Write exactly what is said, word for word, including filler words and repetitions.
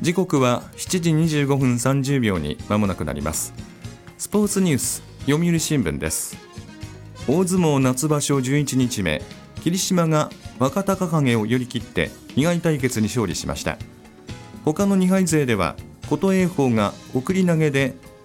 時刻はしちじにじゅうごふんさんじゅうびょうに間もなくなります。スポーツニュース読売新聞です。大相撲夏場所じゅういちにちめ、霧島が若隆景を寄り切ってにはい対決に勝利しました。他のにはい勢では琴栄鵬が送り投げで